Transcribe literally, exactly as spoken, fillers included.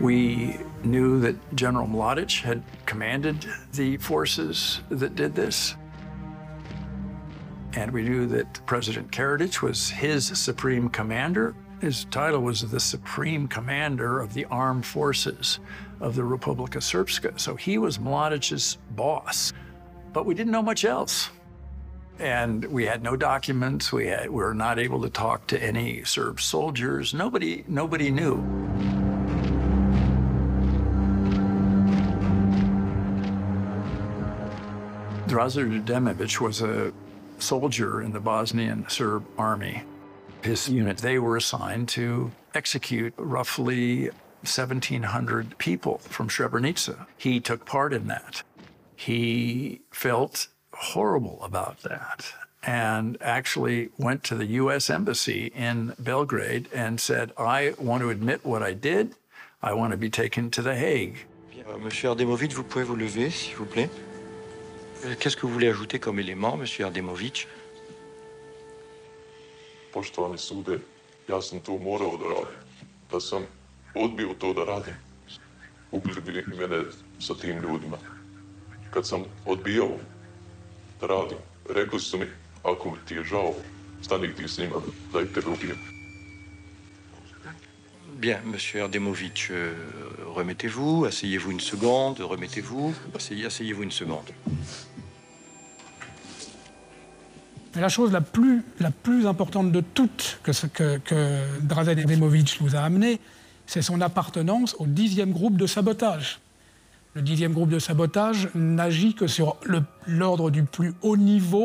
We knew that General Mladic had commanded the forces that did this. And we knew that President Karadzic was his supreme commander. His title was the Supreme Commander of the Armed Forces of the Republika Srpska. So he was Mladic's boss. But we didn't know much else. And we had no documents. We, had, we were not able to talk to any Serb soldiers. Nobody, nobody knew. Draža Demović was a soldier in the Bosnian Serb army. His unit, they were assigned to execute roughly seventeen hundred people from Srebrenica. He took part in that. He felt horrible about that and actually went to the U S Embassy in Belgrade and said, I want to admit what I did. I want to be taken to The Hague. Bien, Monsieur Ardemovic, vous pouvez vous lever, s'il vous plaît. Qu'est-ce que vous voulez ajouter comme élément, Monsieur Ardemovic? Poštovani sude, ja sam to morao da radim. Da sam odbio to da radim, ubili bi mene sa tim ljudima. Kad sam odbijao da radim, rekli su mi, ako ti je žao, stani ti s njima, da ih tebe ubijem. Bien, Monsieur Ardemovic, euh, remettez-vous, asseyez-vous une seconde, remettez-vous, asseyez, asseyez-vous une seconde. La chose la plus, la plus importante de toutes que, que, que Draža Demovic nous a amené, c'est son appartenance au dixième groupe de sabotage. Le dixième groupe de sabotage n'agit que sur l'ordre du plus haut niveau